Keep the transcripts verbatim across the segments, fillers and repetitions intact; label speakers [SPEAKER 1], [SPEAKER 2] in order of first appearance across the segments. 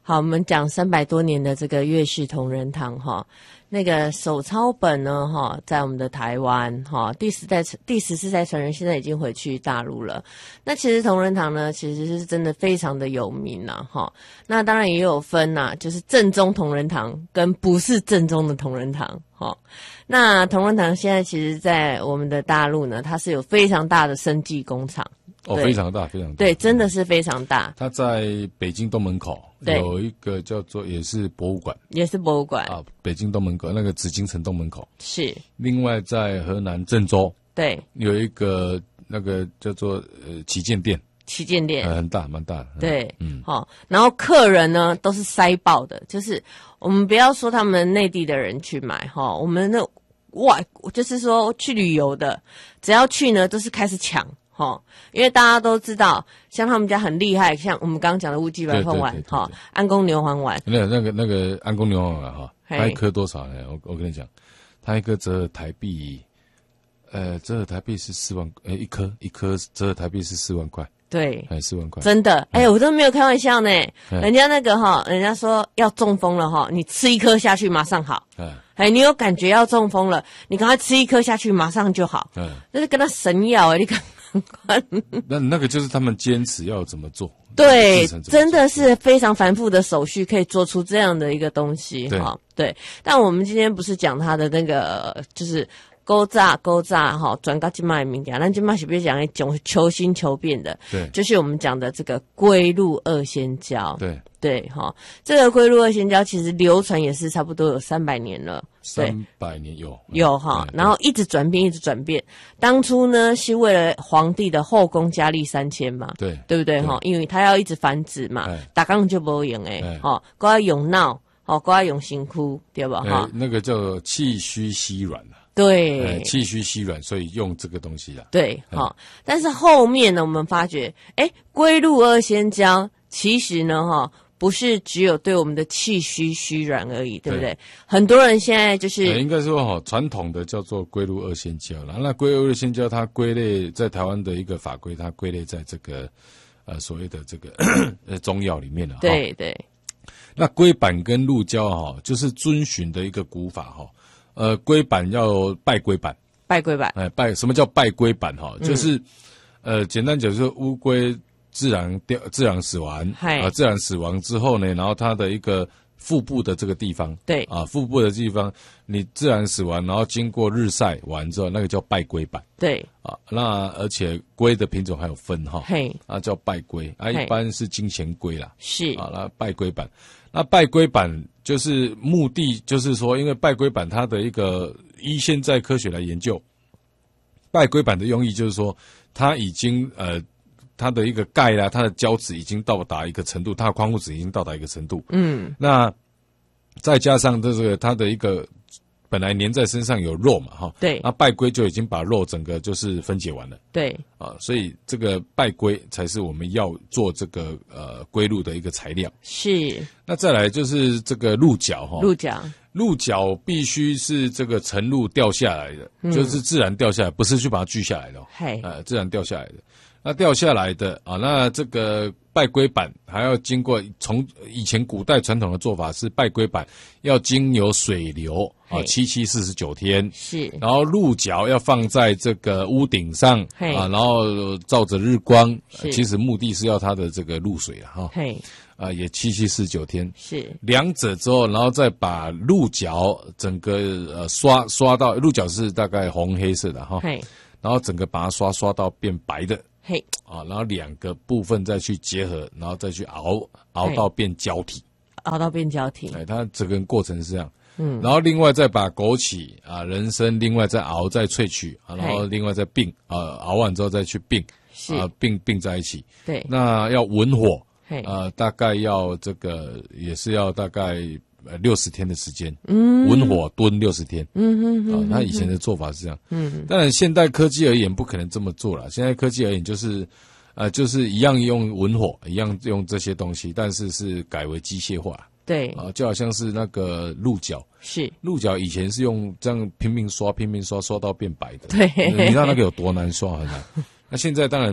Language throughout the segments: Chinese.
[SPEAKER 1] 好，我们讲三百多年的这个岳氏同仁堂哈，那个手抄本呢哈，在我们的台湾哈，第十代第十四代传人现在已经回去大陆了。那其实同仁堂呢，其实是真的非常的有名啦哈。那当然也有分呐、啊，就是正宗同仁堂跟不是正宗的同仁堂哈。那同仁堂现在其实在我们的大陆呢，它是有非常大的生技工厂。
[SPEAKER 2] 哦，非常大，非常大，
[SPEAKER 1] 对，真的是非常大。
[SPEAKER 2] 它在北京东门口有一个叫做也是博物馆，
[SPEAKER 1] 也是博物馆
[SPEAKER 2] 啊，北京东门口那个紫禁城东门口
[SPEAKER 1] 是。
[SPEAKER 2] 另外在河南郑州，
[SPEAKER 1] 对，
[SPEAKER 2] 有一个那个叫做呃旗舰店，
[SPEAKER 1] 旗舰店、
[SPEAKER 2] 呃、很大，蛮大的。
[SPEAKER 1] 对，
[SPEAKER 2] 嗯，
[SPEAKER 1] 好、哦，然后客人呢都是塞爆的，就是我们不要说他们内地的人去买哈、哦，我们那外就是说去旅游的，只要去呢都是开始抢。哈，因为大家都知道，像他们家很厉害，像我们刚刚讲的乌鸡白凤丸，哈，安宫牛黄丸，
[SPEAKER 2] 那那个那个安宫牛黄丸哈，它一颗多少呢？我我跟你讲，它一颗折合台币，呃，折合台币是四万，呃，一颗一颗折合台币是四万块，对，哎，四万块，
[SPEAKER 1] 真的，哎、欸，我都没有开玩笑呢。人家那个哈，人家说要中风了哈，你吃一颗下去马上好。哎，哎，你有感觉要中风了，你赶快吃一颗下去马上就好。嗯，那是跟他神药哎、欸，你看。
[SPEAKER 2] 那那个就是他们坚持要怎么做，
[SPEAKER 1] 对，真的是非常繁复的手续，可以做出这样的一个东西哈。对，但我们今天不是讲他的那个，就是勾炸勾炸哈，转到今麦的物件，咱今麦是不是讲一种求新求变的？
[SPEAKER 2] 对，
[SPEAKER 1] 就是我们讲的这个龟鹿二仙胶。
[SPEAKER 2] 对
[SPEAKER 1] 对哈，这个龟鹿二仙胶其实流传也是差不多有三百年了。
[SPEAKER 2] 三百年有
[SPEAKER 1] 有哈，然后一直转变，一直转变。当初呢是为了皇帝的后宫佳丽三千嘛，
[SPEAKER 2] 对
[SPEAKER 1] 对不对哈？因为他要一直繁殖嘛，打刚就不赢哎，哈，都要用闹，哦，都要用辛苦，对吧？哈，
[SPEAKER 2] 那个叫气虚稀软啊，
[SPEAKER 1] 对，
[SPEAKER 2] 气虚稀软，所以用这个东西啊，
[SPEAKER 1] 对，哈。但是后面呢，我们发觉，哎，龟鹿二仙胶其实呢，哈。不是只有对我们的气虚虚软而已，对不对？对，很多人现在就是、
[SPEAKER 2] 呃、应该说哈，传统的叫做龟鹿二仙胶啦。那龟鹿二仙胶它归类在台湾的一个法规，它归类在这个呃所谓的这个呃中药里面了。
[SPEAKER 1] 对对。
[SPEAKER 2] 那龟板跟鹿胶哈，就是遵循的一个古法哈。呃，龟板要拜龟板，
[SPEAKER 1] 拜龟板。
[SPEAKER 2] 哎，拜什么叫拜龟板哈？就是、嗯、呃，简单讲就是乌龟。自然掉，自然死亡，啊，自然死亡之后呢，然后它的一个腹部的这个地方，
[SPEAKER 1] 对，
[SPEAKER 2] 啊，腹部的地方，你自然死亡，然后经过日晒完之后，那个叫拜龟板，
[SPEAKER 1] 对，
[SPEAKER 2] 啊，那而且龟的品种还有分哈，
[SPEAKER 1] 嘿，
[SPEAKER 2] 啊，叫拜龟，啊，一般是金钱龟啦，
[SPEAKER 1] 是，
[SPEAKER 2] 啊，那拜龟板，那拜龟板就是目的就是说，因为拜龟板它的一个依现在科学来研究，拜龟板的用意就是说，它已经呃。它的一个钙啦，它的胶质已经到达一个程度，它的矿物质已经到达一个程度。嗯，那再加上这个它的一个本来粘在身上有肉嘛，哈，
[SPEAKER 1] 对，
[SPEAKER 2] 那拜龟就已经把肉整个就是分解完了。
[SPEAKER 1] 对，
[SPEAKER 2] 啊，所以这个拜龟才是我们要做这个呃龟鹿的一个材料。
[SPEAKER 1] 是。
[SPEAKER 2] 那再来就是这个鹿角哈，
[SPEAKER 1] 鹿角，
[SPEAKER 2] 鹿角必须是这个晨鹿掉下来的，嗯、就是自然掉下来，不是去把它锯下来的、哦，
[SPEAKER 1] 嘿，
[SPEAKER 2] 呃，自然掉下来的。那掉下来的啊，那这个拜龟板还要经过从以前古代传统的做法是拜龟板要经由水流啊，七七四十九天
[SPEAKER 1] 是，
[SPEAKER 2] 然后鹿角要放在这个屋顶上啊，然后照着日光，其实目的是要它的这个露水啊，哈，嘿，啊也七七四十九天
[SPEAKER 1] 是，
[SPEAKER 2] 两者之后，然后再把鹿角整个呃刷刷到鹿角是大概红黑色的哈，嘿，然后整个把它刷刷到变白的。
[SPEAKER 1] 嘿，
[SPEAKER 2] 啊，然后两个部分再去结合，然后再去熬，熬到变胶体，
[SPEAKER 1] 熬到变胶体。
[SPEAKER 2] 哎，它整个过程是这样。嗯，然后另外再把枸杞啊、人参，另外再熬、再萃取啊，然后另外再并啊，熬完之后再去并，啊，并并在一起。
[SPEAKER 1] 对，
[SPEAKER 2] 那要文火，呃，大概要这个也是要大概。呃，六十天的时间，嗯，文火炖六十天，嗯哼哼，啊，他以前的做法是这样，嗯，当然现代科技而言不可能这么做了。现在科技而言就是，呃，就是一样用文火，一样用这些东西，但是是改为机械化，
[SPEAKER 1] 对，
[SPEAKER 2] 啊，就好像是那个鹿角，
[SPEAKER 1] 是
[SPEAKER 2] 鹿角以前是用这样拼命刷、拼命刷，刷到变白的，
[SPEAKER 1] 对，
[SPEAKER 2] 你知道那个有多难刷很难。那现在当然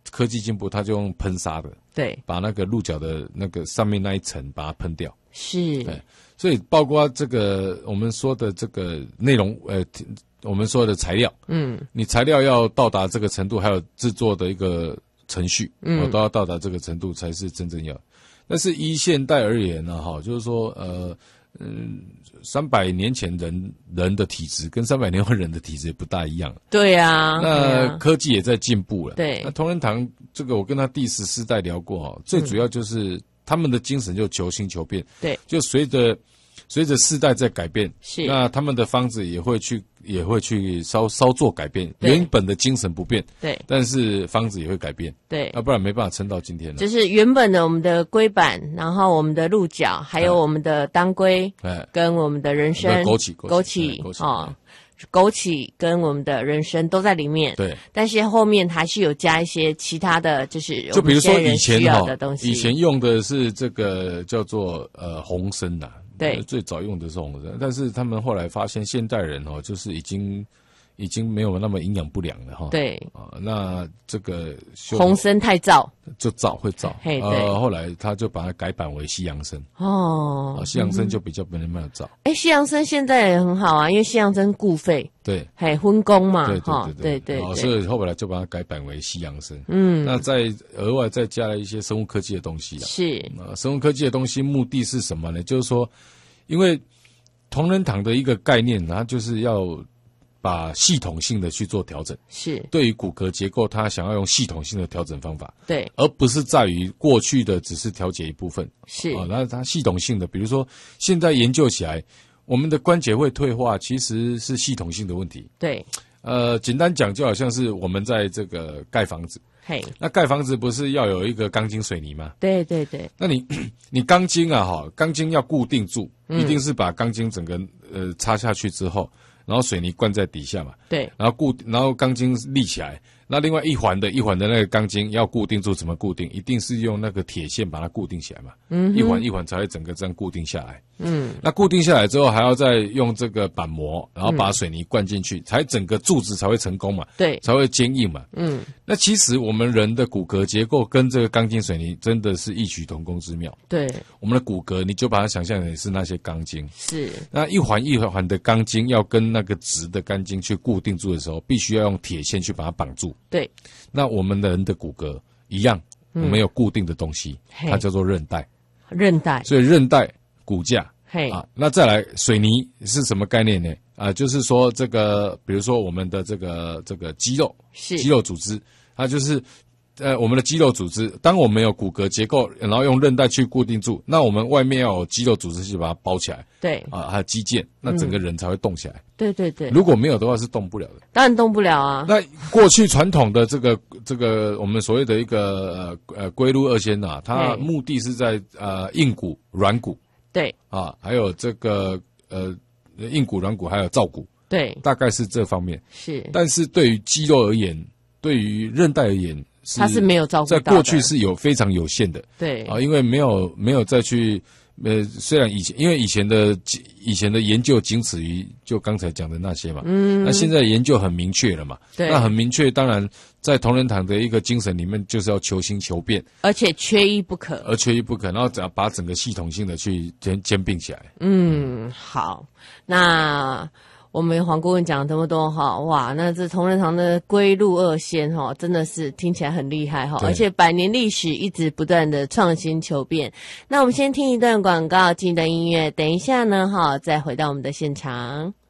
[SPEAKER 2] 科技进步，它就用喷砂的，
[SPEAKER 1] 对，
[SPEAKER 2] 把那个鹿角的那个上面那一层把它喷掉。
[SPEAKER 1] 是，
[SPEAKER 2] 对，所以包括这个我们说的这个内容，呃，我们说的材料，
[SPEAKER 1] 嗯，
[SPEAKER 2] 你材料要到达这个程度，还有制作的一个程序，
[SPEAKER 1] 嗯
[SPEAKER 2] 哦，都要到达这个程度才是真正要。但是依现代而言呢，哈，就是说，呃，嗯，三百年前人人的体质跟三百年后人的体质也不大一样。
[SPEAKER 1] 对啊，对
[SPEAKER 2] 那
[SPEAKER 1] 啊
[SPEAKER 2] 科技也在进步了。
[SPEAKER 1] 对
[SPEAKER 2] 那同仁堂这个，我跟他第十四代聊过哈，最主要就是他们的精神就求新求变。
[SPEAKER 1] 对，
[SPEAKER 2] 就随着随着世代在改变，
[SPEAKER 1] 是
[SPEAKER 2] 那他们的方子也会去也会去稍稍做改变，
[SPEAKER 1] 对
[SPEAKER 2] 原本的精神不变，
[SPEAKER 1] 对
[SPEAKER 2] 但是方子也会改变，
[SPEAKER 1] 对，
[SPEAKER 2] 要不然没办法撑到今天了。
[SPEAKER 1] 就是原本的我们的龟板，然后我们的鹿角，还有我们的当归，
[SPEAKER 2] 哎，
[SPEAKER 1] 跟我们的人参、
[SPEAKER 2] 枸杞、
[SPEAKER 1] 枸杞
[SPEAKER 2] 杞、枸杞
[SPEAKER 1] 哦，枸杞跟我们的人参都在里面。
[SPEAKER 2] 对，
[SPEAKER 1] 但是后面还是有加一些其他的，就是
[SPEAKER 2] 就比如说以前
[SPEAKER 1] 需要
[SPEAKER 2] 哈
[SPEAKER 1] 的东，西。
[SPEAKER 2] 以前用的是这个叫做呃红参呐，
[SPEAKER 1] 对
[SPEAKER 2] 呃最早用的是红参，但是他们后来发现现代人哦，就是已经已经没有那么营养不良了哈。
[SPEAKER 1] 对，
[SPEAKER 2] 啊，那这个修
[SPEAKER 1] 红参太燥
[SPEAKER 2] 就燥会燥，
[SPEAKER 1] 嘿对
[SPEAKER 2] 呃，后来他就把它改版为西洋参，
[SPEAKER 1] 哦
[SPEAKER 2] 啊，。西洋参就比较没那么燥，
[SPEAKER 1] 哎，西洋参现在也很好啊，因为西洋参固肺，
[SPEAKER 2] 对。
[SPEAKER 1] 嘿，荤功嘛
[SPEAKER 2] 对，
[SPEAKER 1] 哈，
[SPEAKER 2] 对
[SPEAKER 1] 对对
[SPEAKER 2] 哦，
[SPEAKER 1] 对，
[SPEAKER 2] 所以后来就把它改版为西洋参，
[SPEAKER 1] 嗯，
[SPEAKER 2] 那再额外再加了一些生物科技的东西啦。
[SPEAKER 1] 是，
[SPEAKER 2] 啊，生物科技的东西目的是什么呢？就是说，因为同仁堂的一个概念，它就是要把系统性的去做调整。
[SPEAKER 1] 是，
[SPEAKER 2] 对于骨骼结构，它想要用系统性的调整方法，
[SPEAKER 1] 对，
[SPEAKER 2] 而不是在于过去的只是调节一部分。
[SPEAKER 1] 是，
[SPEAKER 2] 啊，那它系统性的，比如说现在研究起来，我们的关节会退化，其实是系统性的问题。
[SPEAKER 1] 对，
[SPEAKER 2] 呃，简单讲，就好像是我们在这个盖房子，
[SPEAKER 1] 嘿，
[SPEAKER 2] 那盖房子不是要有一个钢筋水泥吗？
[SPEAKER 1] 对对对，
[SPEAKER 2] 那你你钢筋啊，哈，钢筋要固定住，
[SPEAKER 1] 嗯
[SPEAKER 2] 一定是把钢筋整个呃插下去之后，然后水泥灌在底下嘛，
[SPEAKER 1] 对，
[SPEAKER 2] 然后固，然后钢筋立起来。那另外一环的一环的那个钢筋要固定住，怎么固定？一定是用那个铁线把它固定起来嘛。
[SPEAKER 1] 嗯，
[SPEAKER 2] 一环一环才会整个这样固定下来。
[SPEAKER 1] 嗯，
[SPEAKER 2] 那固定下来之后，还要再用这个板模，然后把水泥灌进去，才整个柱子才会成功嘛，
[SPEAKER 1] 对，
[SPEAKER 2] 才会坚硬嘛。
[SPEAKER 1] 嗯，
[SPEAKER 2] 那其实我们人的骨骼结构跟这个钢筋水泥真的是异曲同工之妙。
[SPEAKER 1] 对，
[SPEAKER 2] 我们的骨骼，你就把它想象成是那些钢筋。
[SPEAKER 1] 是，
[SPEAKER 2] 那一环一环的钢筋要跟那个直的钢筋去固定住的时候，必须要用铁线去把它绑住。
[SPEAKER 1] 对，
[SPEAKER 2] 那我们人的骨骼一样，我们有固定的东西，
[SPEAKER 1] 嘿
[SPEAKER 2] 它叫做韧带。
[SPEAKER 1] 韧带，
[SPEAKER 2] 所以韧带、骨架
[SPEAKER 1] 嘿，
[SPEAKER 2] 啊，那再来水泥是什么概念呢？啊，就是说这个，比如说我们的这个这个肌肉，
[SPEAKER 1] 是
[SPEAKER 2] 肌肉组织，它就是呃我们的肌肉组织。当我们有骨骼结构，然后用韧带去固定住，那我们外面要有肌肉组织去把它包起来
[SPEAKER 1] 对，
[SPEAKER 2] 啊，还有肌腱，那整个人才会动起来。
[SPEAKER 1] 对对对，
[SPEAKER 2] 如果没有的话，是动不了的。
[SPEAKER 1] 当然动不了啊，
[SPEAKER 2] 那过去传统的这个这个我们所谓的一个呃呃龟鹿二仙呐，它
[SPEAKER 1] 对
[SPEAKER 2] 目的是在呃硬骨、软骨
[SPEAKER 1] 对
[SPEAKER 2] 啊，还有这个呃硬骨、软骨，还有造骨，
[SPEAKER 1] 对，
[SPEAKER 2] 大概是这方面。
[SPEAKER 1] 是，
[SPEAKER 2] 但是对于肌肉而言，对于韧带而言，
[SPEAKER 1] 它是没有照顾到的，
[SPEAKER 2] 在过去是有非常有限的
[SPEAKER 1] 对
[SPEAKER 2] 啊，因为没有没有再去。呃，虽然以前因为以前的以前的研究仅止于就刚才讲的那些嘛，嗯，那现在研究很明确了嘛，
[SPEAKER 1] 对，
[SPEAKER 2] 那很明确，当然在同仁堂的一个精神里面，就是要求新求变，
[SPEAKER 1] 而且缺一不可，
[SPEAKER 2] 而缺一不可，然后只要把整个系统性的去兼兼并起来。
[SPEAKER 1] 嗯，好，那。我们黄顾问讲了这么多哈，哇，那这同仁堂的龟鹿二仙哈，真的是听起来很厉害哈，而且百年历史一直不断的创新求变。那我们先听一段广告，进一段音乐，等一下呢哈，再回到我们的现场。